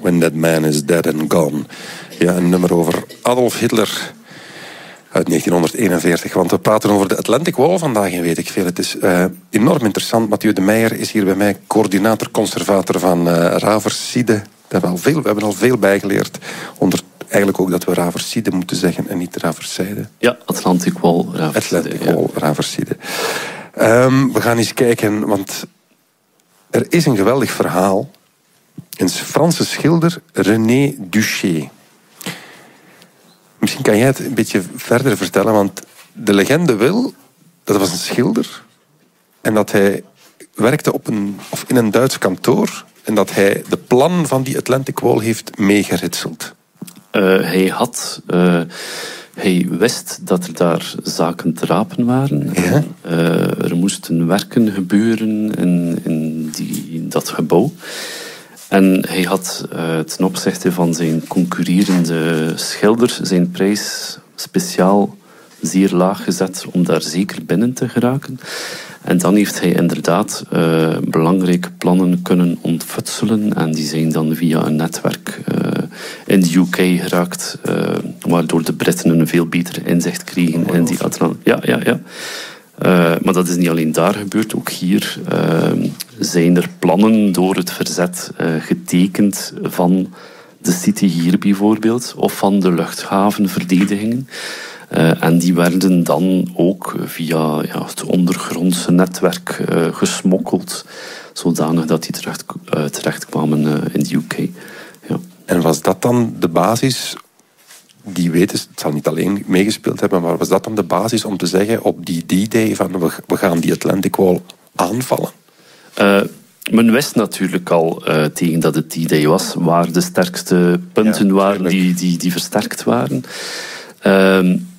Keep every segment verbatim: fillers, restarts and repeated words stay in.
When That Man Is Dead and Gone. Ja, een nummer over Adolf Hitler uit negentienhonderdeenenveertig. Want we praten over de Atlantic Wall vandaag en weet ik veel. Het is uh, enorm interessant. Mathieu de Meijer is hier bij mij coördinator-conservator van uh, Raverside. We hebben, al veel, we hebben al veel bijgeleerd. Onder eigenlijk ook dat we Raverside moeten zeggen en niet Raverside. Ja, Atlantic Wall, Raverside. Atlantic Wall, ja. Raverside. Um, we gaan eens kijken, want er is een geweldig verhaal. Een Franse schilder, René Duché. Misschien kan jij het een beetje verder vertellen, want de legende wil, dat was een schilder en dat hij werkte op een, of in een Duits kantoor en dat hij de plan van die Atlantic Wall heeft meegeritseld. Uh, hij had... Uh, hij wist dat er daar zaken te rapen waren. Ja? Uh, er moesten werken gebeuren in, in die, dat gebouw. En hij had uh, ten opzichte van zijn concurrerende schilder zijn prijs speciaal zeer laag gezet om daar zeker binnen te geraken. En dan heeft hij inderdaad uh, belangrijke plannen kunnen ontfutselen en die zijn dan via een netwerk uh, in de U K geraakt, uh, waardoor de Britten een veel beter inzicht kregen in die Atlantic. Ja, ja, ja. Uh, maar dat is niet alleen daar gebeurd, ook hier uh, zijn er plannen door het verzet uh, getekend van de City hier bijvoorbeeld, of van de luchthavenverdedigingen. Uh, en die werden dan ook via ja, het ondergrondse netwerk uh, gesmokkeld, zodanig dat die terecht, uh, terecht kwamen uh, in de U K. Ja. En was dat dan de basis, die weten, het zal niet alleen meegespeeld hebben, maar was dat dan de basis om te zeggen op die D-Day van we, we gaan die Atlantic Wall aanvallen? Uh, men wist natuurlijk al uh, tegen dat het D-Day was, waar de sterkste punten ja, waren die, die, die versterkt waren. Uh,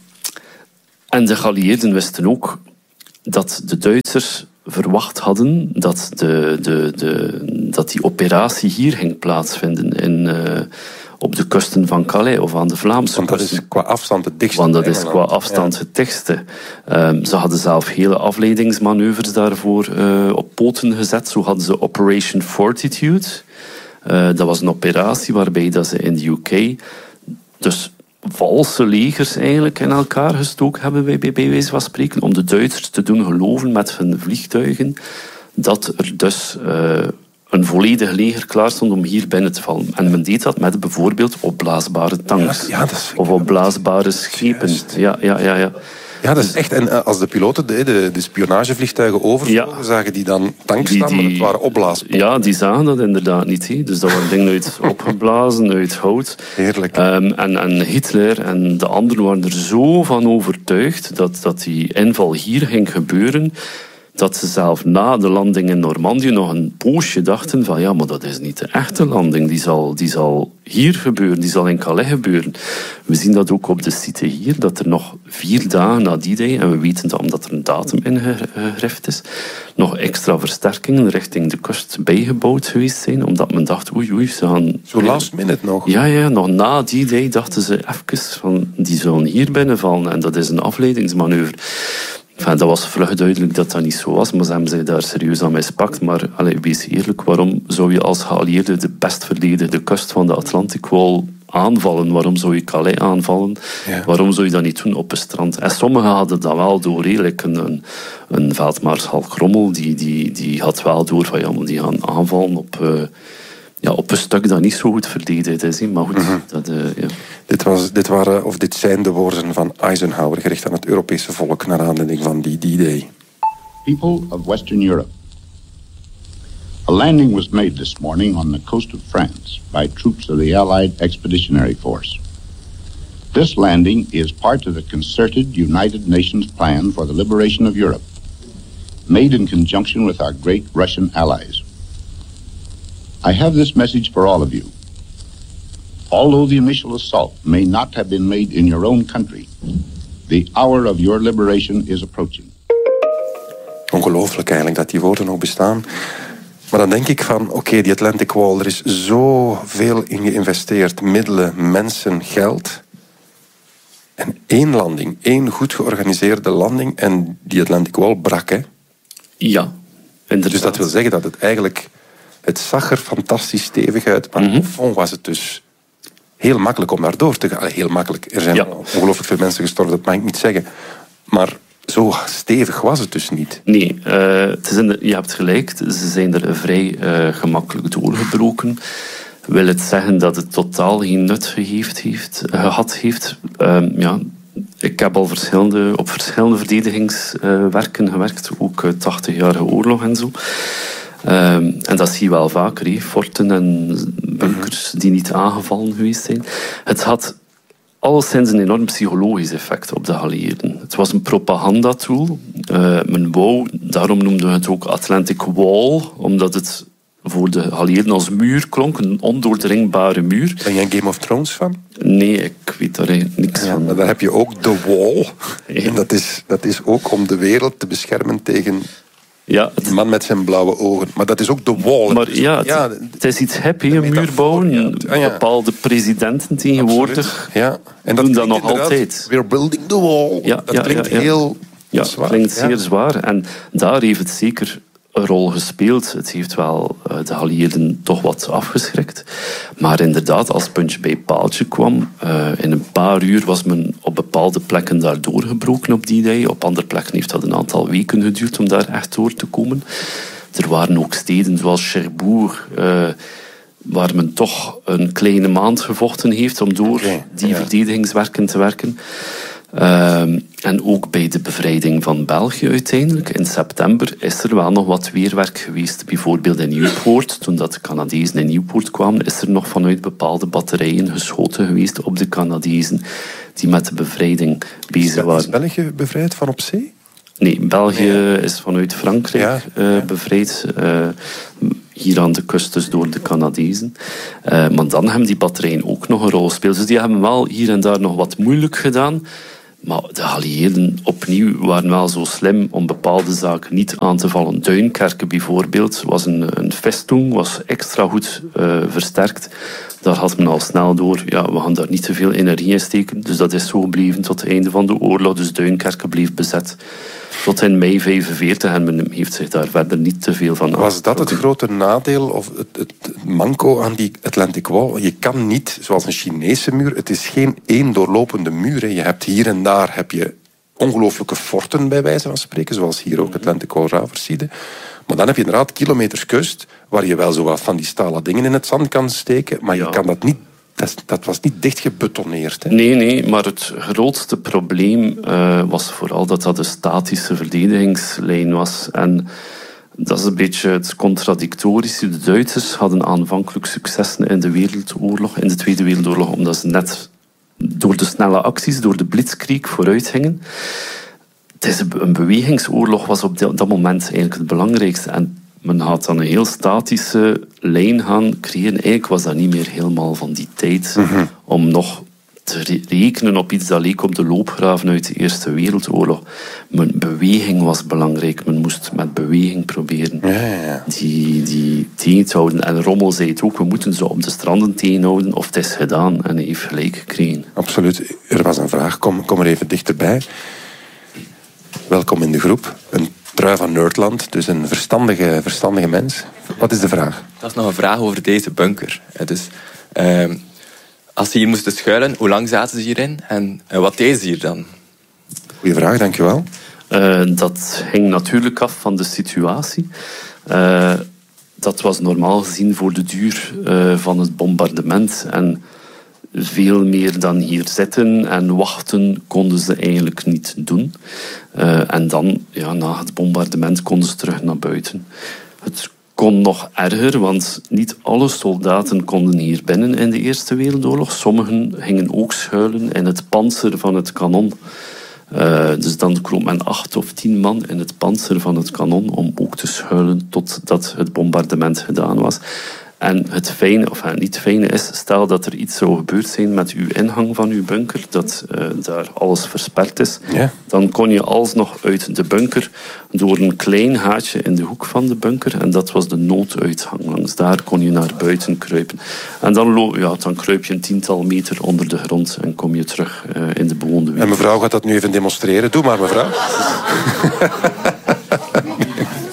en de geallieerden wisten ook dat de Duitsers verwacht hadden dat, de, de, de, dat die operatie hier ging plaatsvinden in, uh, op de kusten van Calais of aan de Vlaamse Want dat kusten. is qua afstand het dichtste. Want dat is qua afstand ja. het dichtste. Um, ze hadden zelf hele afleidingsmanoeuvres daarvoor uh, op poten gezet. Zo hadden ze Operation Fortitude. Uh, dat was een operatie waarbij dat ze in de U K dus valse legers eigenlijk in elkaar gestoken hebben, bij, bij wijze van spreken, om de Duitsers te doen geloven met hun vliegtuigen dat er dus uh, een volledig leger klaar stond om hier binnen te vallen. En men deed dat met bijvoorbeeld opblaasbare tanks. Ja, ja, dat is, of opblaasbare schepen. Ja, ja, ja, ja. Ja, dat is echt. En als de piloten de, de, de spionagevliegtuigen overvlogen, ja. zagen die dan tanks die, staan, die, maar het waren opblaaspotten. Ja, die zagen dat inderdaad niet. He. Dus dat waren dingen uit opgeblazen, uit hout. Heerlijk. Um, en, en Hitler en de anderen waren er zo van overtuigd dat, dat die inval hier ging gebeuren, dat ze zelf na de landing in Normandië nog een poosje dachten van ja, maar dat is niet de echte landing. Die zal, die zal hier gebeuren, die zal in Calais gebeuren. We zien dat ook op de site hier, dat er nog vier dagen na die day, en we weten dat omdat er een datum ingegrift is, nog extra versterkingen richting de kust bijgebouwd geweest zijn, omdat men dacht, oei oei, ze gaan... Zo last minute nog. Ja, ja, nog na die day dachten ze even van, die zullen hier binnenvallen, en dat is een afleidingsmanoeuvre. Enfin, dat was vlug duidelijk dat dat niet zo was, maar ze hebben zich daar serieus aan mispakt. Maar allez, wees eerlijk, waarom zou je als geallieerde de best verdedigde kust van de Atlantic Wall aanvallen? Waarom zou je Calais aanvallen? Ja. Waarom zou je dat niet doen op een strand? En sommigen hadden dat wel door. Like een, een, een veldmaarschalk Rommel, die, die, die had wel door van ja, maar die gaan aanvallen op... Uh, Ja, op een stuk dat niet zo goed verdedigd is. Maar goed, mm-hmm. dat, uh, ja. dit, was, dit, waren, of dit zijn de woorden van Eisenhower, gericht aan het Europese volk, naar aanleiding van die D-Day. People of Western Europe. A landing was made this morning on the coast of France by troops of the Allied Expeditionary Force. This landing is part of the concerted United Nations plan for the liberation of Europe, made in conjunction with our great Russian allies. I have this message for all of you. Although the initial assault may not have been made in your own country, the hour of your liberation is approaching. Ongelooflijk eigenlijk dat die woorden nog bestaan. Maar dan denk ik van, oké, okay, die Atlantic Wall, er is zoveel in geïnvesteerd. Middelen, mensen, geld. En één landing, één goed georganiseerde landing. En die Atlantic Wall brak, hè? Ja, inderdaad. Dus dat wil zeggen dat het eigenlijk Het zag er fantastisch stevig uit, maar Mm-hmm. op fond was het dus heel makkelijk om daar door te gaan. Heel makkelijk. Er zijn Ja. ongelooflijk veel mensen gestorven, dat mag ik niet zeggen. Maar zo stevig was het dus niet. Nee, uh, het is in de, je hebt gelijk. Ze zijn er vrij uh, gemakkelijk doorgebroken. Wil het zeggen dat het totaal geen nut gegeven heeft, uh, gehad heeft? Uh, ja, ik heb al verschillende, op verschillende verdedigingswerken uh, gewerkt. Ook uh, tachtigjarige oorlog en zo. Uh, en dat zie je wel vaker. He. Forten en bunkers die niet aangevallen geweest zijn. Het had alleszins een enorm psychologisch effect op de geallieerden. Het was een propagandatool. Uh, men wou, daarom noemden we het ook Atlantic Wall, omdat het voor de geallieerden als muur klonk, een ondoordringbare muur. Ben jij een Game of Thrones fan? Nee, ik weet daar eigenlijk niks Ja, van. maar daar heb je ook The Wall. Ja. En dat is, dat is ook om de wereld te beschermen tegen Ja, het, die man met zijn blauwe ogen. Maar dat is ook The Wall. maar Dus, ja, het, ja, het is iets happy, een muur metafoor, bouwen. ja. Ah, ja. Bepaalde presidenten tegenwoordig absoluut. Ja. En doen dat klinkt nog inderdaad, altijd. We're building the wall. Ja, dat ja, klinkt ja, ja. heel Ja, zwaar. klinkt Ja. zeer zwaar. En daar heeft het zeker een rol gespeeld. Het heeft wel uh, de geallieerden toch wat afgeschrikt. Maar inderdaad, als puntje bij paaltje kwam, uh, in een paar uur was men op bepaalde plekken daar doorgebroken op die dag. Op andere plekken heeft dat een aantal weken geduurd om daar echt door te komen. Er waren ook steden zoals Cherbourg, uh, waar men toch een kleine maand gevochten heeft om door Okay, die ja. verdedigingswerken te werken. Uh, en ook bij de bevrijding van België uiteindelijk. In september is er wel nog wat weerwerk geweest. Bijvoorbeeld in Nieuwpoort. Toen dat de Canadezen in Nieuwpoort kwamen, is er nog vanuit bepaalde batterijen geschoten geweest op de Canadezen die met de bevrijding bezig Is waren. België bevrijd van op zee? Nee, België is vanuit Frankrijk Ja, uh, ja. bevrijd. Uh, hier aan de kust dus door de Canadezen. Uh, maar dan hebben die batterijen ook nog een rol gespeeld. Dus die hebben wel hier en daar nog wat moeilijk gedaan. Maar de geallieerden opnieuw waren wel zo slim om bepaalde zaken niet aan te vallen. Duinkerke bijvoorbeeld was een, een vestung, was extra goed uh, versterkt. Daar had men al snel door, ja, we gaan daar niet te veel energie in steken. Dus dat is zo gebleven tot het einde van de oorlog. Dus Duinkerke bleef bezet tot in mei vijfenveertig en men heeft zich daar verder niet te veel van Was dat het grote nadeel of het, het, het manco aan die Atlantic Wall? Je kan niet, zoals een Chinese muur, het is geen één doorlopende muur. Hè. Je hebt hier en daar heb je ongelooflijke forten bij wijze van spreken, zoals hier ook Atlantic Wall Raverside. Maar dan heb je inderdaad kilometers kust, waar je wel zo wat van die stalen dingen in het zand kan steken, maar Ja. je kan dat niet. Dat, dat was niet dicht gebetoneerd. Hè? Nee, nee, maar het grootste probleem uh, was vooral dat dat een statische verdedigingslijn was. En dat is een beetje het contradictorische. De Duitsers hadden aanvankelijk successen in de Wereldoorlog, in de Tweede Wereldoorlog, omdat ze net door de snelle acties, door de blitzkrieg vooruit gingen. Het is een bewegingsoorlog was op dat moment eigenlijk het belangrijkste. En men had dan een heel statische lijn gaan creëren. Eigenlijk was dat niet meer helemaal van die tijd mm-hmm. om nog te rekenen op iets dat leek op de loopgraven uit de Eerste Wereldoorlog. Men, beweging was belangrijk. Men moest met beweging proberen ja, ja, ja. Die, die tegen te houden. En Rommel zei het ook, we moeten ze op de stranden tegenhouden of het is gedaan. En hij heeft gelijk gekregen. Absoluut. Er was een vraag, kom, kom er even dichterbij. Welkom in de groep. Een trui van Nerdland, dus een verstandige, verstandige mens. Wat is de vraag? Dat is nog een vraag over deze bunker. Dus, uh, als ze hier moesten schuilen, hoe lang zaten ze hierin? En uh, wat deden ze hier dan? Goeie vraag, dankjewel. Uh, dat hing natuurlijk af van de situatie. Uh, dat was normaal gezien voor de duur uh, van het bombardement. En veel meer dan hier zitten en wachten konden ze eigenlijk niet doen. Uh, en dan, ja, na het bombardement, konden ze terug naar buiten. Het kon nog erger, want niet alle soldaten konden hier binnen in de Eerste Wereldoorlog. Sommigen gingen ook schuilen in het pantser van het kanon. Uh, dus dan kroop men acht of tien man in het pantser van het kanon om ook te schuilen totdat het bombardement gedaan was. En het fijne, of het niet fijne is, stel dat er iets zou gebeurd zijn met uw ingang van uw bunker, dat uh, daar alles versperd is, ja. dan kon je alsnog uit de bunker door een klein gaatje in de hoek van de bunker, en dat was de nooduitgang. Langs daar kon je naar buiten kruipen. En dan, lo- ja, dan kruip je een tiental meter onder de grond en kom je terug uh, in de bewoonde wereld. En mevrouw gaat dat nu even demonstreren. Doe maar, mevrouw.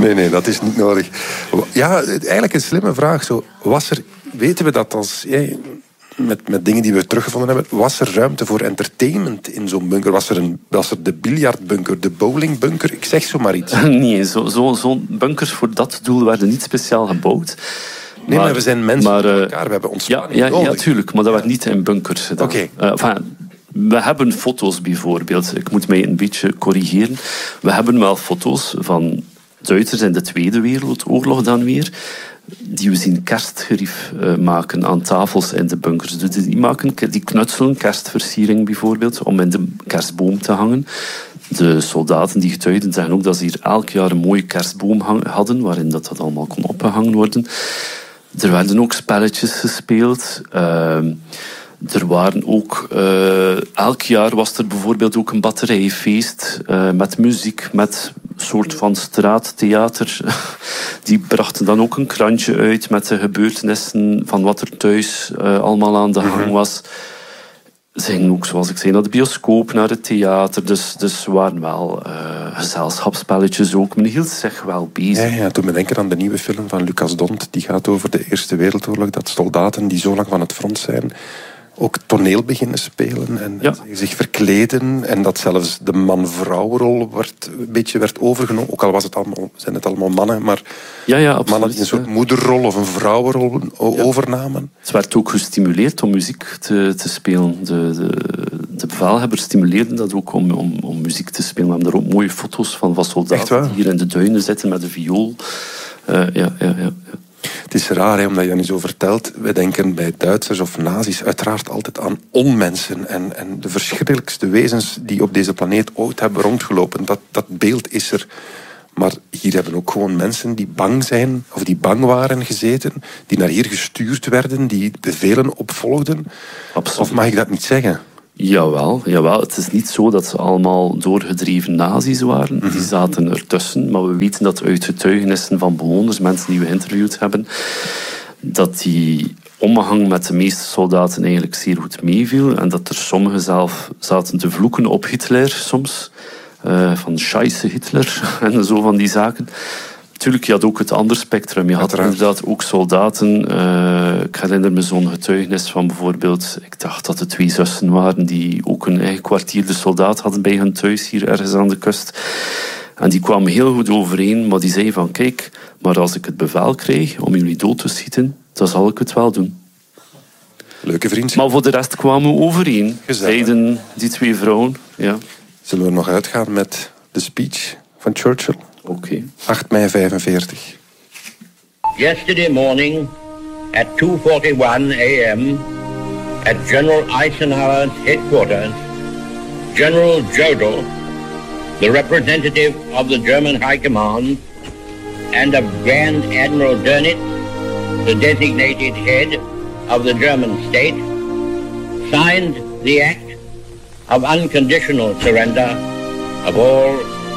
Nee, nee, dat is niet nodig. Ja, eigenlijk een slimme vraag. Zo, was er, weten we dat als... Ja, met, met dingen die we teruggevonden hebben, was er ruimte voor entertainment in zo'n bunker? Was er, een, was er de biljartbunker, de bowlingbunker? Ik zeg zo maar iets. Nee, zo'n zo, zo bunkers voor dat doel werden niet speciaal gebouwd. Nee, maar, maar we zijn mensen maar, met elkaar, we hebben ontspanning ja, ja, nodig. Ja, tuurlijk, maar dat werd niet in bunkers gedaan. Oké. Okay. Uh, enfin, we hebben foto's bijvoorbeeld, ik moet mij een beetje corrigeren. We hebben wel foto's van Duitsers in de Tweede Wereldoorlog dan weer, die we zien kerstgerief uh, maken aan tafels in de bunkers. Dus die maken, die knutselen kerstversiering bijvoorbeeld, om in de kerstboom te hangen. De soldaten die getuigden zeggen ook dat ze hier elk jaar een mooie kerstboom hang, hadden, waarin dat, dat allemaal kon opgehangen worden. Er werden ook spelletjes gespeeld. Uh, er waren ook... Uh, elk jaar was er bijvoorbeeld ook een batterijfeest uh, met muziek, met een soort van straattheater. Die brachten dan ook een krantje uit met de gebeurtenissen van wat er thuis uh, allemaal aan de gang was. Ze gingen ook, zoals ik zei, naar de bioscoop, naar het theater. Dus, dus waren wel uh, gezelschapsspelletjes ook. Men hield zich wel bezig. Ja, ja, toen me denken aan de nieuwe film van Lucas Dont. Die gaat over de Eerste Wereldoorlog. Dat soldaten die zo lang van het front zijn ook toneel beginnen spelen en ja. zich verkleden. En dat zelfs de man-vrouwrol werd, een beetje werd overgenomen. Ook al was het allemaal, zijn het allemaal mannen, maar ja, ja, absoluut, mannen die een soort moederrol of een vrouwenrol ja. overnamen. Het werd ook gestimuleerd om muziek te, te spelen. De, de, de bevelhebber stimuleerde dat ook om, om, om muziek te spelen. We hebben daar ook mooie foto's van, van soldaten die hier in de duinen zitten met een viool. Uh, ja, ja, ja, ja. Het is raar, hè, omdat je dat nu zo vertelt. Wij denken bij Duitsers of nazi's uiteraard altijd aan onmensen en, en de verschrikkelijkste wezens die op deze planeet ooit hebben rondgelopen. Dat, dat beeld is er. Maar hier hebben ook gewoon mensen die bang zijn, of die bang waren gezeten, die naar hier gestuurd werden, die bevelen opvolgden. Absoluut. Of mag ik dat niet zeggen? Jawel, jawel, het is niet zo dat ze allemaal doorgedreven nazi's waren. Die zaten ertussen, maar we weten dat uit getuigenissen van bewoners, mensen die we geïnterviewd hebben, dat die omgang met de meeste soldaten eigenlijk zeer goed meeviel en dat er sommigen zelf zaten te vloeken op Hitler soms. Uh, van scheisse Hitler en zo van die zaken. Natuurlijk, je had ook het andere spectrum. Je had Uiteraard. inderdaad ook soldaten. Uh, ik herinner me zo'n getuigenis van bijvoorbeeld... Ik dacht dat het twee zussen waren die ook een eigen kwartier de soldaat hadden bij hun thuis hier ergens aan de kust. En die kwamen heel goed overeen, maar die zeiden van... Kijk, maar als ik het bevel krijg om jullie dood te schieten, dan zal ik het wel doen. Leuke vriendschap. Maar voor de rest kwamen we overeen. Gezellig. Zeiden die twee vrouwen. Ja. Zullen we nog uitgaan met de speech van Churchill? Oké. Okay. acht mei vijfenveertig. Yesterday morning at two forty-one a m at General Eisenhower's headquarters, General Jodl, the representative of the German High Command, and of Grand Admiral Dönitz, the designated head of the German state, signed the act of unconditional surrender of all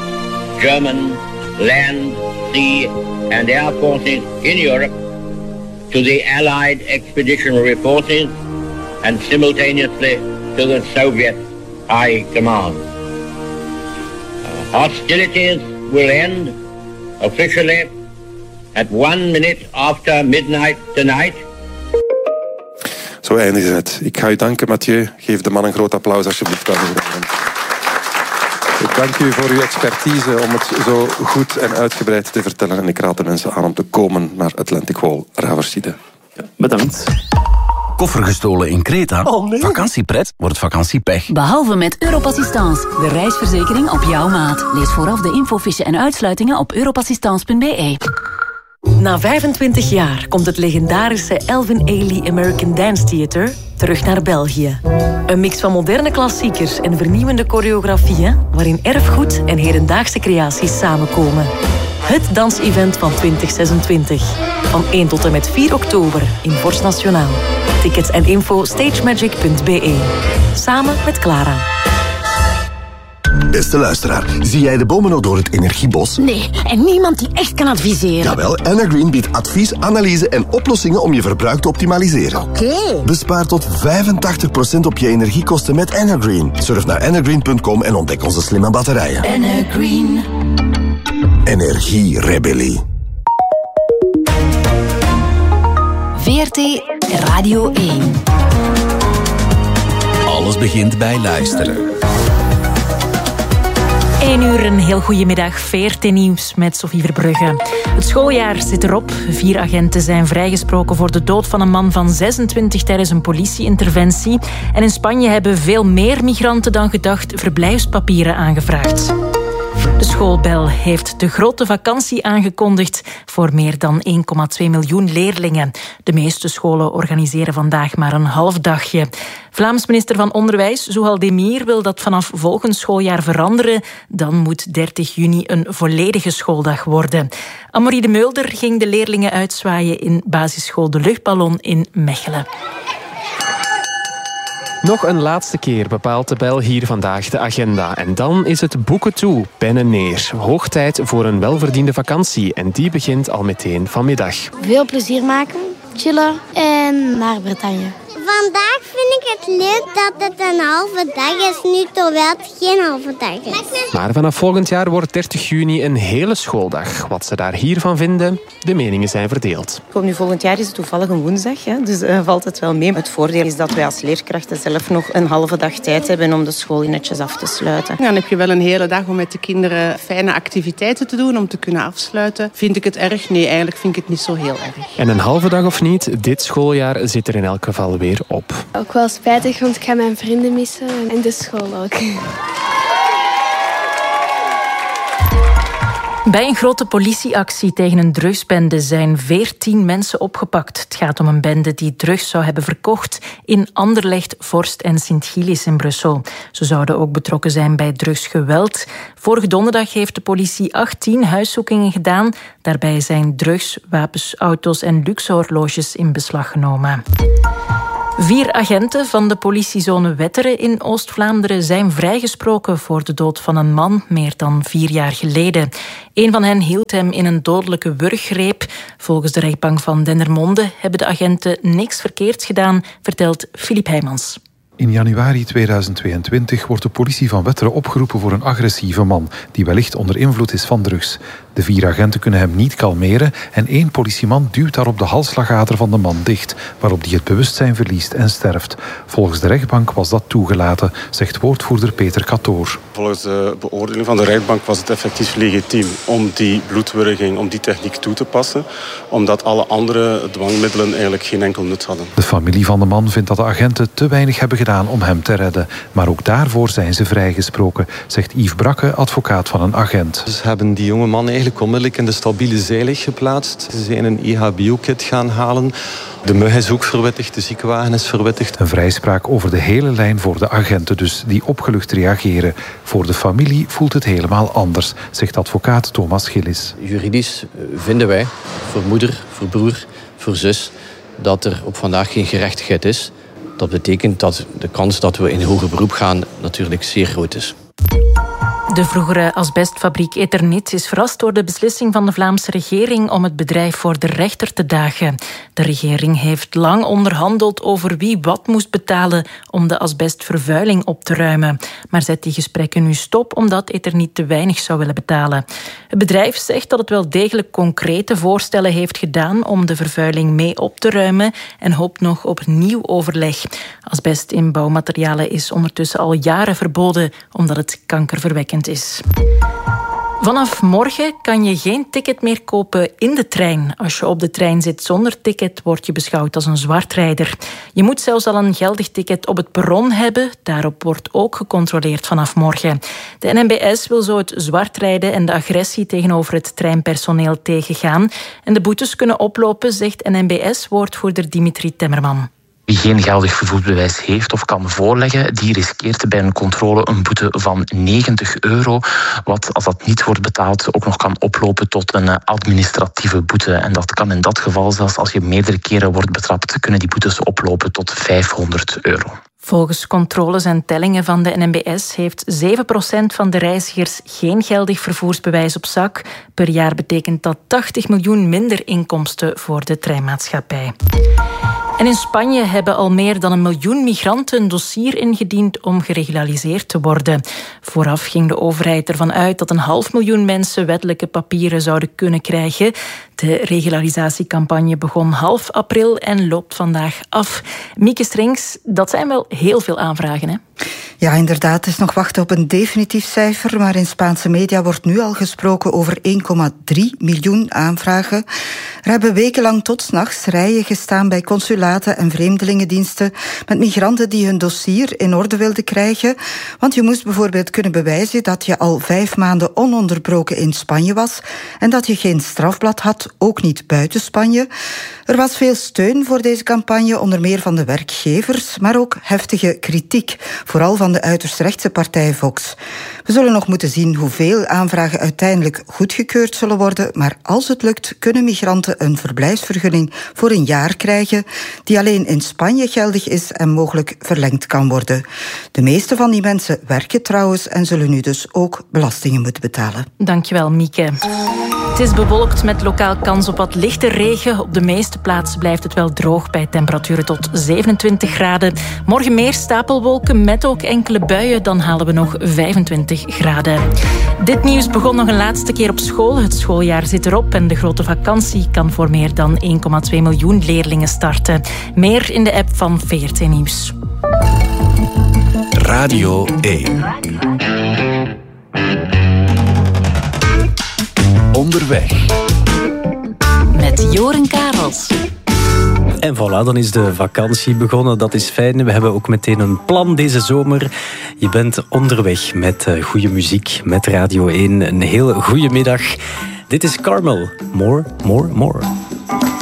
German land, sea, and air forces in Europe to the Allied Expeditionary Forces and simultaneously to the Soviet High Command. Uh, hostilities will end officially at one minute after midnight tonight. Zo eindigen het. Ik ga u danken, Mathieu. Geef de man een groot applaus alsjeblieft. Ik dank u voor uw expertise om het zo goed en uitgebreid te vertellen. En ik raad de mensen aan om te komen naar Atlantic Wall Raverside. Ja, bedankt. Koffer gestolen in Kreta? Oh nee. Vakantiepret wordt vakantiepech. Behalve met Europassistance, de reisverzekering op jouw maat. Lees vooraf de infofiche en uitsluitingen op europassistance punt b e. Na vijfentwintig jaar komt het legendarische Elvin Ailey American Dance Theater terug naar België. Een mix van moderne klassiekers en vernieuwende choreografieën, waarin erfgoed en hedendaagse creaties samenkomen. Het dansevent van twintig zesentwintig. Van één tot en met vier oktober in Vorst Nationaal. Tickets en info stagemagic punt b e. Samen met Clara. Beste luisteraar, zie jij de bomen nog door het energiebos? Nee, en niemand die echt kan adviseren. Jawel, Energreen biedt advies, analyse en oplossingen om je verbruik te optimaliseren. Oké. Okay. Bespaar tot vijfentachtig procent op je energiekosten met Energreen. Surf naar energreen punt com en ontdek onze slimme batterijen. Energreen. Energierebellie. V R T Radio één. Alles begint bij luisteren. één uur, een heel goede middag. V R T Nieuws met Sophie Verbrugge. Het schooljaar zit erop. Vier agenten zijn vrijgesproken voor de dood van een man van zesentwintig tijdens een politieinterventie. En in Spanje hebben veel meer migranten dan gedacht verblijfspapieren aangevraagd. De schoolbel heeft de grote vakantie aangekondigd voor meer dan één komma twee miljoen leerlingen. De meeste scholen organiseren vandaag maar een half dagje. Vlaams minister van Onderwijs, Zuhal Demir, wil dat vanaf volgend schooljaar veranderen. Dan moet dertig juni een volledige schooldag worden. Amorie de Mulder ging de leerlingen uitzwaaien in basisschool De Luchtballon in Mechelen. Nog een laatste keer bepaalt de bel hier vandaag de agenda. En dan is het boeken toe, pennen neer. Hoog tijd voor een welverdiende vakantie. En die begint al meteen vanmiddag. Veel plezier maken, chillen en naar Bretagne. Vandaag vind ik het leuk dat het een halve dag is, nu terwijl het geen halve dag is. Maar vanaf volgend jaar wordt dertig juni een hele schooldag. Wat ze daar hiervan vinden, de meningen zijn verdeeld. Kom, nu volgend jaar is het toevallig een woensdag, hè? Dus uh, valt het wel mee. Het voordeel is dat wij als leerkrachten zelf nog een halve dag tijd hebben om de school netjes af te sluiten. Dan heb je wel een hele dag om met de kinderen fijne activiteiten te doen, om te kunnen afsluiten. Vind ik het erg? Nee, eigenlijk vind ik het niet zo heel erg. En een halve dag of niet, dit schooljaar zit er in elk geval weer op. Ook wel spijtig, want ik ga mijn vrienden missen en de school ook. Bij een grote politieactie tegen een drugsbende zijn veertien mensen opgepakt. Het gaat om een bende die drugs zou hebben verkocht in Anderlecht, Vorst en Sint-Gillis in Brussel. Ze zouden ook betrokken zijn bij drugsgeweld. Vorige donderdag heeft de politie achttien huiszoekingen gedaan. Daarbij zijn drugs, wapens, auto's en luxe horloges in beslag genomen. Vier agenten van de politiezone Wetteren in Oost-Vlaanderen zijn vrijgesproken voor de dood van een man meer dan vier jaar geleden. Een van hen hield hem in een dodelijke wurggreep. Volgens de rechtbank van Dendermonde hebben de agenten niks verkeerds gedaan, vertelt Filip Heijmans. In januari tweeduizend tweeëntwintig wordt de politie van Wetteren opgeroepen voor een agressieve man die wellicht onder invloed is van drugs. De vier agenten kunnen hem niet kalmeren en één politieman duwt daarop de halsslagader van de man dicht, waarop die het bewustzijn verliest en sterft. Volgens de rechtbank was dat toegelaten, zegt woordvoerder Peter Katoor. Volgens de beoordeling van de rechtbank was het effectief legitiem om die bloedwurging, om die techniek toe te passen, omdat alle andere dwangmiddelen eigenlijk geen enkel nut hadden. De familie van de man vindt dat de agenten te weinig hebben gedaan om hem te redden. Maar ook daarvoor zijn ze vrijgesproken, zegt Yves Brakke, advocaat van een agent. Ze hebben die jonge man eigenlijk onmiddellijk in de stabiele zijlig geplaatst. Ze zijn een I H B O-kit gaan halen. De mug is ook verwittigd, de ziekenwagen is verwittigd. Een vrijspraak over de hele lijn voor de agenten dus, die opgelucht reageren. Voor de familie voelt het helemaal anders, zegt advocaat Thomas Gillis. Juridisch vinden wij, voor moeder, voor broer, voor zus, dat er op vandaag geen gerechtigheid is. Dat betekent dat de kans dat we in hoger beroep gaan natuurlijk zeer groot is. De vroegere asbestfabriek Eternit is verrast door de beslissing van de Vlaamse regering om het bedrijf voor de rechter te dagen. De regering heeft lang onderhandeld over wie wat moest betalen om de asbestvervuiling op te ruimen. Maar zet die gesprekken nu stop omdat Eternit te weinig zou willen betalen. Het bedrijf zegt dat het wel degelijk concrete voorstellen heeft gedaan om de vervuiling mee op te ruimen en hoopt nog op nieuw overleg. Asbest in bouwmaterialen is ondertussen al jaren verboden omdat het kankerverwekkend is. Vanaf morgen kan je geen ticket meer kopen in de trein. Als je op de trein zit zonder ticket, word je beschouwd als een zwartrijder. Je moet zelfs al een geldig ticket op het perron hebben. Daarop wordt ook gecontroleerd vanaf morgen. De N M B S wil zo het zwartrijden en de agressie tegenover het treinpersoneel tegengaan. En de boetes kunnen oplopen, zegt N M B S-woordvoerder Dimitri Temmerman. Wie geen geldig vervoersbewijs heeft of kan voorleggen, die riskeert bij een controle een boete van negentig euro. Wat, als dat niet wordt betaald, ook nog kan oplopen tot een administratieve boete. En dat kan in dat geval zelfs als je meerdere keren wordt betrapt, kunnen die boetes oplopen tot vijfhonderd euro. Volgens controles en tellingen van de N M B S heeft zeven procent van de reizigers geen geldig vervoersbewijs op zak. Per jaar betekent dat tachtig miljoen minder inkomsten voor de treinmaatschappij. En in Spanje hebben al meer dan een miljoen migranten een dossier ingediend om geregulariseerd te worden. Vooraf ging de overheid ervan uit dat een half miljoen mensen wettelijke papieren zouden kunnen krijgen. De regularisatiecampagne begon half april en loopt vandaag af. Mieke Strings, dat zijn wel heel veel aanvragen, hè? Ja, inderdaad. Het is nog wachten op een definitief cijfer, maar in Spaanse media wordt nu al gesproken over één komma drie miljoen aanvragen. Er hebben wekenlang tot 's nachts rijen gestaan bij consulaten en vreemdelingendiensten met migranten die hun dossier in orde wilden krijgen. Want je moest bijvoorbeeld kunnen bewijzen dat je al vijf maanden ononderbroken in Spanje was en dat je geen strafblad had, ook niet buiten Spanje. Er was veel steun voor deze campagne, onder meer van de werkgevers, maar ook heftige kritiek, vooral van de uiterst rechtse partij Vox. We zullen nog moeten zien hoeveel aanvragen uiteindelijk goedgekeurd zullen worden, maar als het lukt, kunnen migranten een verblijfsvergunning voor een jaar krijgen, die alleen in Spanje geldig is en mogelijk verlengd kan worden. De meeste van die mensen werken trouwens en zullen nu dus ook belastingen moeten betalen. Dankjewel, Mieke. Het is bewolkt met lokaal kans op wat lichte regen. Op de meeste plaatsen blijft het wel droog bij temperaturen tot zevenentwintig graden. Morgen meer stapelwolken met ook enkele buien. Dan halen we nog vijfentwintig graden. Dit nieuws begon nog een laatste keer op school. Het schooljaar zit erop en de grote vakantie kan voor meer dan één komma twee miljoen leerlingen starten. Meer in de app van V R T Nieuws. Radio één. Onderweg. Met Joren Karels. En voilà, dan is de vakantie begonnen. Dat is fijn. We hebben ook meteen een plan deze zomer. Je bent onderweg met goede muziek, met Radio één. Een heel goede middag. Dit is Carmel. More, more, more.